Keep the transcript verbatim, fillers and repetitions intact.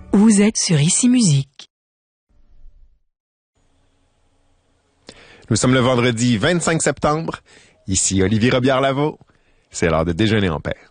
Vous êtes sur Ici Musique. Nous sommes le vendredi vingt-cinq septembre. Ici Olivier Robillard-Lavaux. C'est l'heure de déjeuner en paix.